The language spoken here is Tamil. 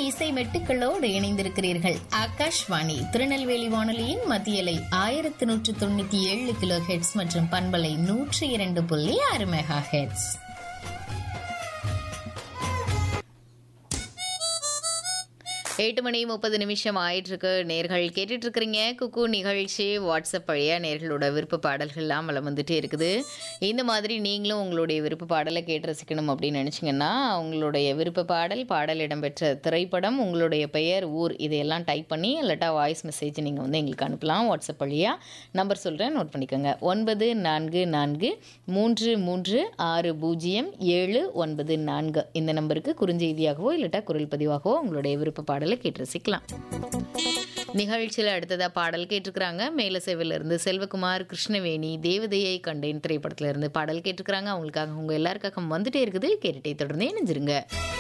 இசை மெட்டுக்களோடு இணைந்திருக்கிறீர்கள். ஆகாஷ்வாணி திருநெல்வேலி வானொலியின் மத்தியலை 1197 கிலோ ஹெட்ஸ் மற்றும் பண்பலை 102.6 மெகா ஹெட்ஸ். எட்டு மணி 30 ஆயிட்டு இருக்கு. நேர்கள் கேட்டுட்டு இருக்கிறீங்க குக்கு நிகழ்ச்சி. வாட்ஸ்அப் வழியா நேர்களோட விருப்ப பாடல்கள்லாம் வளம் வந்துட்டே இருக்குது. இந்த மாதிரி நீங்களும் உங்களுடைய விருப்ப பாடலை கேட்டு ரசிக்கணும் அப்படின்னு நினச்சிங்கன்னா உங்களுடைய விருப்ப பாடல் இடம்பெற்ற திரைப்படம், உங்களுடைய பெயர், ஊர் இதையெல்லாம் டைப் பண்ணி இல்லாட்டா வாய்ஸ் மெசேஜ் நீங்கள் வந்து எங்களுக்கு அனுப்பலாம். வாட்ஸ்அப் வழியாக நம்பர் சொல்கிறேன், நோட் பண்ணிக்கோங்க. 9443600794 இந்த நம்பருக்கு குறுஞ்செய்தியாகவோ இல்லாட்டா குரல் பதிவாகவோ உங்களுடைய விருப்ப பாடலை கேட்டு ரசிக்கலாம். நிகழ்ச்சியில் அடுத்ததாக பாடல் கேட்டிருக்கிறாங்க. மேலசேவிலிருந்து செல்வகுமார், கிருஷ்ணவேணி, தேவதையை கண்டேன் திரைப்படத்திலிருந்து பாடல் கேட்டிருக்கிறாங்க. அவங்களுக்காக உங்கள் எல்லாருக்காக வந்துட்டே இருக்குது. கேட்டுட்டே தொடர்ந்து இணைஞ்சிருங்க.